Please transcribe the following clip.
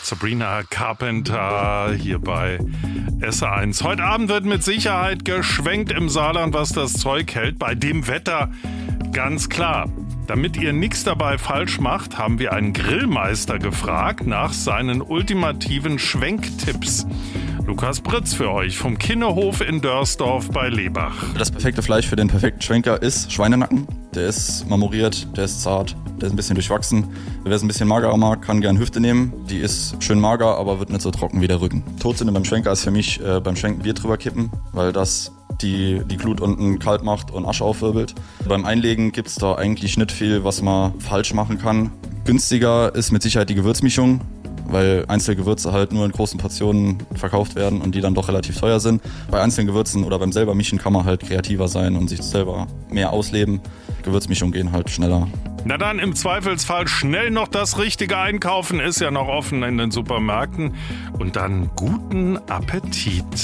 Sabrina Carpenter hier bei SR1. Heute Abend wird mit Sicherheit geschwenkt im Saarland, was das Zeug hält. Bei dem Wetter ganz klar. Damit ihr nichts dabei falsch macht, haben wir einen Grillmeister gefragt nach seinen ultimativen Schwenktipps. Lukas Britz für euch vom Kinnehof in Dörsdorf bei Lebach. Das perfekte Fleisch für den perfekten Schwenker ist Schweinenacken. Der ist marmoriert, der ist zart, der ist ein bisschen durchwachsen. Wer es ein bisschen magerer mag, kann gern Hüfte nehmen. Die ist schön mager, aber wird nicht so trocken wie der Rücken. Todsünde beim Schwenker ist für mich beim Schwenken Bier drüber kippen, weil das die Glut unten kalt macht und Asche aufwirbelt. Beim Einlegen gibt es da eigentlich nicht viel, was man falsch machen kann. Günstiger ist mit Sicherheit die Gewürzmischung, weil einzelne Gewürze halt nur in großen Portionen verkauft werden und die dann doch relativ teuer sind. Bei einzelnen Gewürzen oder beim selber mischen kann man halt kreativer sein und sich selber mehr ausleben. Gewürzmischungen gehen halt schneller. Na dann im Zweifelsfall schnell noch das Richtige einkaufen, ist ja noch offen in den Supermärkten. Und dann guten Appetit.